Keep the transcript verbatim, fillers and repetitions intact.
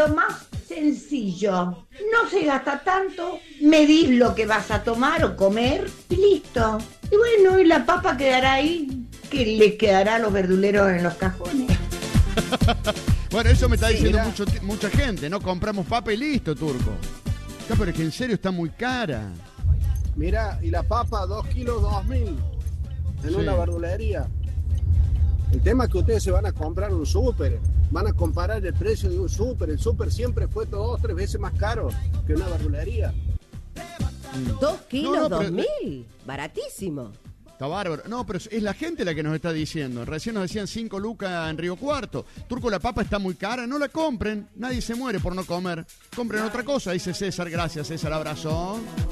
lo más sencillo. No se gasta tanto, medís lo que vas a tomar o comer y listo. Y bueno, y la papa quedará ahí, que le quedará a los verduleros en los cajones. Bueno, eso me está Sí, diciendo mirá. mucho, mucha gente, ¿no? Compramos papa y listo, Turco. Ya, pero es que en serio está muy cara. Mira, y la papa, dos kilos, dos mil. En Sí. una verdulería. El tema es que ustedes se van a comprar un súper. Van a comparar el precio de un súper. El súper siempre fue dos, tres veces más caro que una verdulería. Dos kilos, No, no, dos pero- mil. Baratísimo. Está bárbaro. No, pero es la gente la que nos está diciendo. Recién nos decían cinco lucas en Río Cuarto. Turco, la papa está muy cara. No la compren. Nadie se muere por no comer. Compren otra cosa, dice César. Gracias, César. Abrazo.